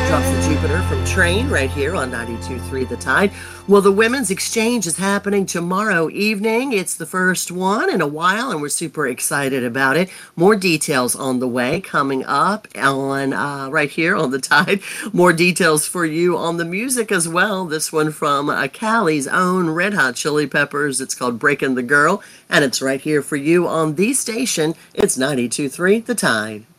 Drops of Jupiter from Train right here on 92.3 The Tide. Well, the Women's Exchange is happening tomorrow evening. It's the first one in a while, and we're super excited about it. More details on the way coming up on right here on The Tide. More details for you on the music as well. This one from Cali's own Red Hot Chili Peppers. It's called Breaking the Girl, and it's right here for you on the station. It's 92.3 The Tide.